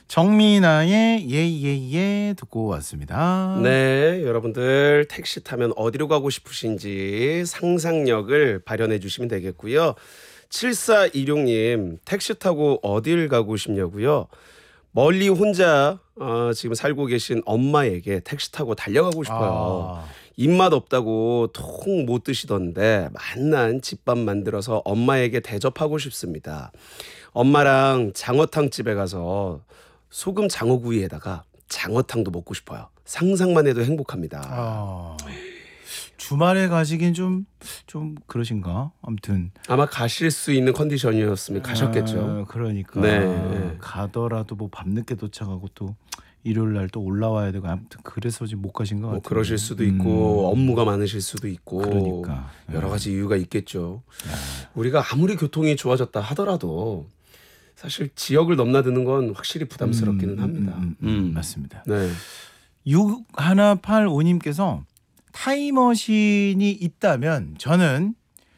정민아의 예예예 듣고 왔습니다. 네, 여러분들 택시 타면 어디로 가고 싶으신지 상상력을 발현해 주시면 되겠고요. 7426님, 택시 타고 어딜 가고 싶냐고요? 멀리 혼자 지금 살고 계신 엄마에게 택시 타고 달려가고 싶어요. 입맛 없다고 통 못 드시던데 맛난 집밥 만들어서 엄마에게 대접하고 싶습니다. 엄마랑 장어탕 집에 가서 소금 장어구이에다가 장어탕도 먹고 싶어요. 상상만 해도 행복합니다. 주말에 가시긴 좀 그러신가? 아무튼 아마 가실 수 있는 컨디션이었으면 가셨겠죠. 그러니까 네. 가더라도 뭐 밤늦게 도착하고 또 일요일 날 또 올라와야 되고 아무튼 그래서 지금 못 가신 것 뭐 같아요. 그러실 수도 있고 업무가 많으실 수도 있고 그러니까. 여러 가지 이유가 있겠죠. 우리가 아무리 교통이 좋아졌다 하더라도 사실 지역을 넘나드는 건 확실히 부담스럽기는 합니다. 맞습니다. 네. 6185님께서 타임머신이 있다면 저는